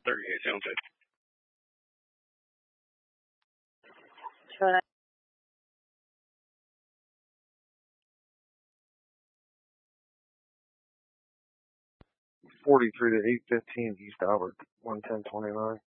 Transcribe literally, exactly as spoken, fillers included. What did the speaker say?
thirty-eight, sounds good. forty-three to eight fifteen East Albert, one ten twenty-nine.